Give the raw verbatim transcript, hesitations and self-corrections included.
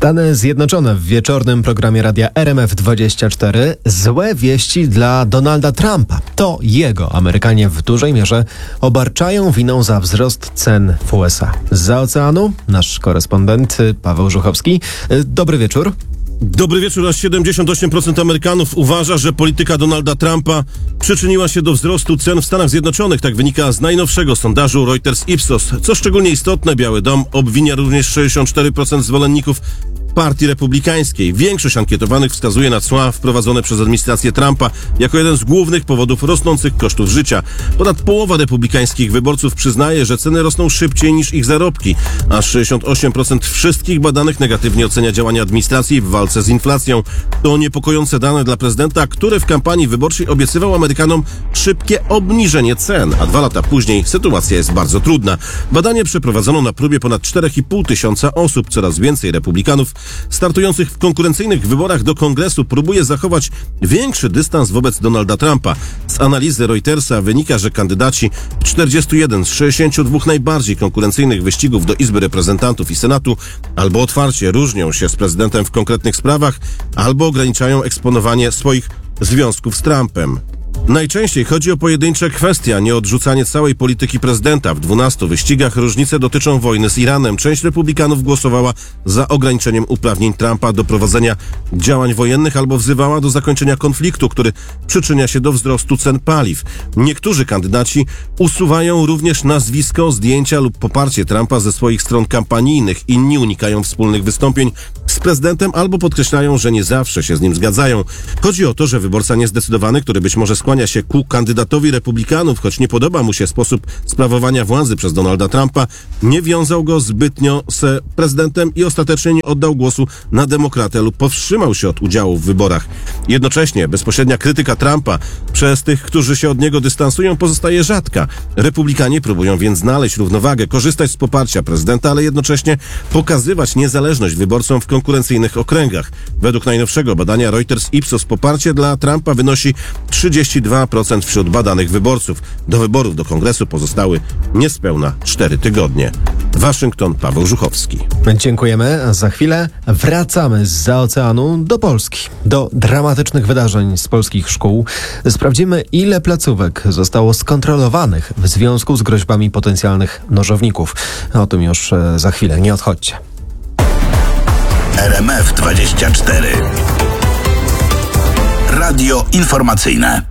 Stany Zjednoczone w wieczornym programie radia R M F dwadzieścia cztery. Złe wieści dla Donalda Trumpa. To jego Amerykanie w dużej mierze obarczają winą za wzrost cen w U S A. Zza oceanu nasz korespondent Paweł Żuchowski. Dobry wieczór. Dobry wieczór. Aż siedemdziesiąt osiem procent Amerykanów uważa, że polityka Donalda Trumpa przyczyniła się do wzrostu cen w Stanach Zjednoczonych. Tak wynika z najnowszego sondażu Reuters Ipsos. Co szczególnie istotne, Biały Dom obwinia również sześćdziesiąt cztery procent zwolenników Partii Republikańskiej. Większość ankietowanych wskazuje na cła wprowadzone przez administrację Trumpa jako jeden z głównych powodów rosnących kosztów życia. Ponad połowa republikańskich wyborców przyznaje, że ceny rosną szybciej niż ich zarobki. Aż sześćdziesiąt osiem procent wszystkich badanych negatywnie ocenia działania administracji w walce z inflacją. To niepokojące dane dla prezydenta, który w kampanii wyborczej obiecywał Amerykanom szybkie obniżenie cen, a dwa lata później sytuacja jest bardzo trudna. Badanie przeprowadzono na próbie ponad cztery i pół tysiąca osób. Coraz więcej republikanów startujących w konkurencyjnych wyborach do Kongresu próbuje zachować większy dystans wobec Donalda Trumpa. Z analizy Reutersa wynika, że kandydaci w czterdziestu jeden z sześćdziesięciu dwóch najbardziej konkurencyjnych wyścigów do Izby Reprezentantów i Senatu albo otwarcie różnią się z prezydentem w konkretnych sprawach, albo ograniczają eksponowanie swoich związków z Trumpem. Najczęściej chodzi o pojedyncze kwestie, a nie odrzucanie całej polityki prezydenta. W dwunastu wyścigach różnice dotyczą wojny z Iranem. Część republikanów głosowała za ograniczeniem uprawnień Trumpa do prowadzenia działań wojennych albo wzywała do zakończenia konfliktu, który przyczynia się do wzrostu cen paliw. Niektórzy kandydaci usuwają również nazwisko, zdjęcia lub poparcie Trumpa ze swoich stron kampanijnych. Inni unikają wspólnych wystąpień z prezydentem albo podkreślają, że nie zawsze się z nim zgadzają. Chodzi o to, że wyborca niezdecydowany, który być może skłania się ku kandydatowi republikanów, choć nie podoba mu się sposób sprawowania władzy przez Donalda Trumpa, nie wiązał go zbytnio z prezydentem i ostatecznie nie oddał głosu na demokratę lub powstrzymał się od udziału w wyborach. Jednocześnie bezpośrednia krytyka Trumpa przez tych, którzy się od niego dystansują, pozostaje rzadka. Republikanie próbują więc znaleźć równowagę, korzystać z poparcia prezydenta, ale jednocześnie pokazywać niezależność wyborcom w konkurencyjnych okręgach. Według najnowszego badania Reuters Ipsos poparcie dla Trumpa wynosi trzydzieści dwa procent wśród badanych wyborców. Do wyborów do Kongresu pozostały niespełna cztery tygodnie. Waszyngton, Paweł Żuchowski. Dziękujemy. Za chwilę wracamy zza oceanu do Polski. Do dramatycznych wydarzeń z polskich szkół. Sprawdzimy, ile placówek zostało skontrolowanych w związku z groźbami potencjalnych nożowników. O tym już za chwilę. Nie odchodźcie. R M F dwadzieścia cztery. Radio informacyjne.